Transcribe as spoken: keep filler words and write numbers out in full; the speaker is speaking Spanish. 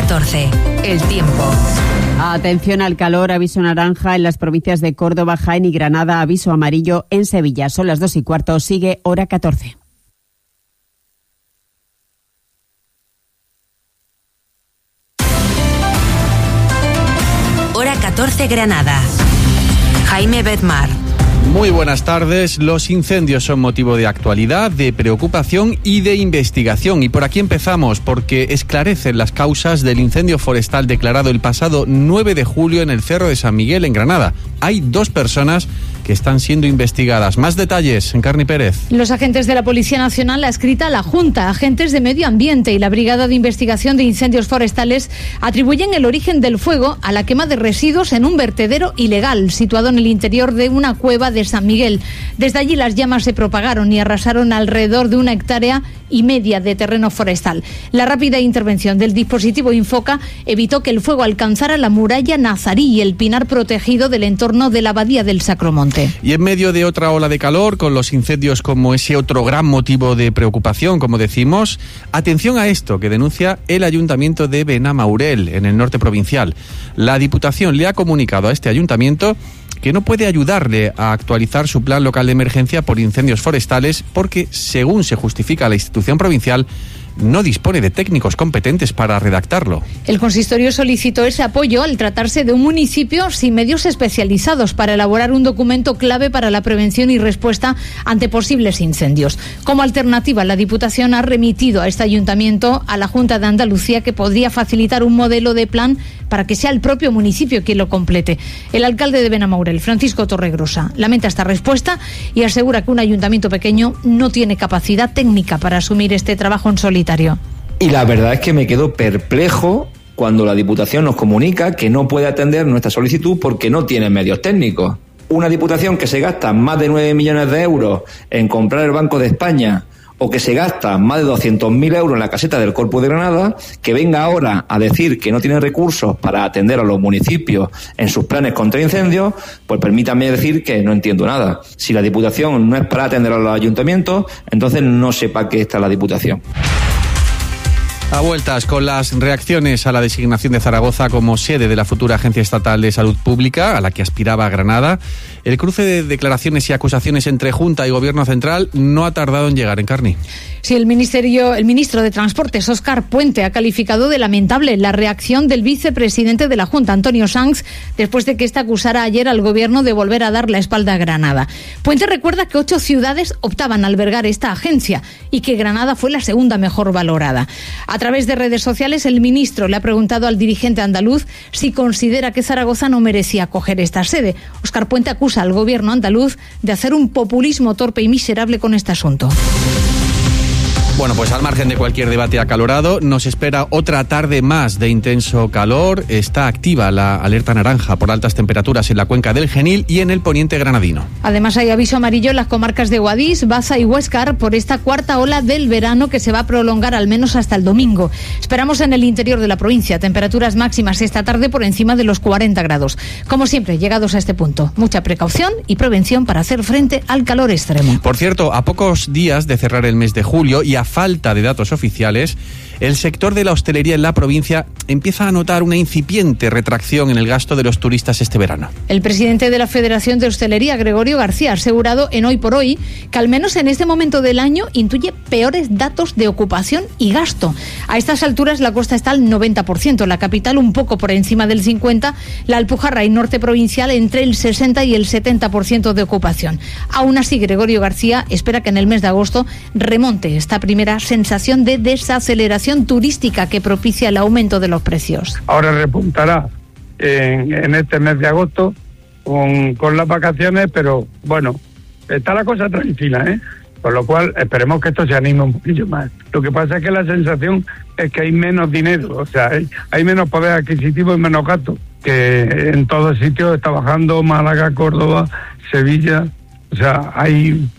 catorce. El tiempo. Atención al calor, aviso naranja en las provincias de Córdoba, Jaén y Granada, aviso amarillo en Sevilla. Son las dos y cuarto, sigue hora catorce. Hora catorce, Granada. Jaime Bedmar. Muy buenas tardes. Los incendios son motivo de actualidad, de preocupación y de investigación. Y por aquí empezamos, porque esclarecen las causas del incendio forestal declarado el pasado nueve de julio en el Cerro de San Miguel, en Granada. Hay dos personas que están siendo investigadas. Más detalles, Encarni Pérez. Los agentes de la Policía Nacional la escrita a la Junta, agentes de Medio Ambiente y la Brigada de Investigación de Incendios Forestales atribuyen el origen del fuego a la quema de residuos en un vertedero ilegal situado en el interior de una cueva de San Miguel. Desde allí las llamas se propagaron y arrasaron alrededor de una hectárea y media de terreno forestal. La rápida intervención del dispositivo Infoca evitó que el fuego alcanzara la muralla nazarí y el pinar protegido del entorno de la abadía del Sacromonte. Y en medio de otra ola de calor, con los incendios como ese otro gran motivo de preocupación, como decimos, atención a esto que denuncia el Ayuntamiento de Benamaurel, en el norte provincial. La Diputación le ha comunicado a este ayuntamiento que no puede ayudarle a actualizar su plan local de emergencia por incendios forestales porque, según se justifica la institución provincial, no dispone de técnicos competentes para redactarlo. El consistorio solicitó ese apoyo al tratarse de un municipio sin medios especializados para elaborar un documento clave para la prevención y respuesta ante posibles incendios. Como alternativa, la Diputación ha remitido a este ayuntamiento a la Junta de Andalucía, que podría facilitar un modelo de plan para que sea el propio municipio quien lo complete. El alcalde de Benamaurel, Francisco Torregrosa, lamenta esta respuesta y asegura que un ayuntamiento pequeño no tiene capacidad técnica para asumir este trabajo en solitario. Y la verdad es que me quedo perplejo cuando la Diputación nos comunica que no puede atender nuestra solicitud porque no tiene medios técnicos. Una Diputación que se gasta más de nueve millones de euros en comprar el Banco de España, o que se gasta más de doscientos mil euros en la caseta del Corpus de Granada, que venga ahora a decir que no tiene recursos para atender a los municipios en sus planes contra incendios, pues permítanme decir que no entiendo nada. Si la Diputación no es para atender a los ayuntamientos, entonces no sé para qué está la Diputación. A vueltas con las reacciones a la designación de Zaragoza como sede de la futura Agencia Estatal de Salud Pública, a la que aspiraba Granada, el cruce de declaraciones y acusaciones entre Junta y Gobierno Central no ha tardado en llegar, Encarni. Sí, el ministerio, el ministro de Transportes, Óscar Puente, ha calificado de lamentable la reacción del vicepresidente de la Junta, Antonio Sanz, después de que éste acusara ayer al Gobierno de volver a dar la espalda a Granada. Puente recuerda que ocho ciudades optaban a albergar esta agencia y que Granada fue la segunda mejor valorada. A través de redes sociales, el ministro le ha preguntado al dirigente andaluz si considera que Zaragoza no merecía acoger esta sede. Óscar Puente acusa al Gobierno andaluz de hacer un populismo torpe y miserable con este asunto. Bueno, pues al margen de cualquier debate acalorado, nos espera otra tarde más de intenso calor. Está activa la alerta naranja por altas temperaturas en la cuenca del Genil y en el poniente granadino. Además, hay aviso amarillo en las comarcas de Guadix, Baza y Huéscar por esta cuarta ola del verano que se va a prolongar al menos hasta el domingo. Esperamos en el interior de la provincia temperaturas máximas esta tarde por encima de los cuarenta grados. Como siempre, llegados a este punto, mucha precaución y prevención para hacer frente al calor extremo. Por cierto, a pocos días de cerrar el mes de julio y a falta de datos oficiales, el sector de la hostelería en la provincia empieza a notar una incipiente retracción en el gasto de los turistas este verano. El presidente de la Federación de Hostelería, Gregorio García, ha asegurado en Hoy por Hoy que al menos en este momento del año intuye peores datos de ocupación y gasto. A estas alturas la costa está al noventa por ciento, la capital un poco por encima del cincuenta por ciento, la Alpujarra y norte provincial entre el sesenta y el setenta por ciento de ocupación. Aún así, Gregorio García espera que en el mes de agosto remonte esta primera sensación de desaceleración turística que propicia el aumento de los precios. Ahora repuntará en, en este mes de agosto con, con las vacaciones, pero bueno, está la cosa tranquila, ¿eh? Por lo cual esperemos que esto se anime un poquillo más. Lo que pasa es que la sensación es que hay menos dinero, o sea, hay, hay menos poder adquisitivo y menos gasto, que en todos sitios está bajando, Málaga, Córdoba, Sevilla, o sea, hay